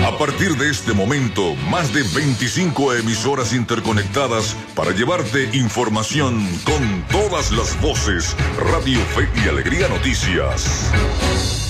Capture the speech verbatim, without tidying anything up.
A partir de este momento, más de veinticinco emisoras interconectadas para llevarte información con todas las voces. Radio Fe y Alegría Noticias.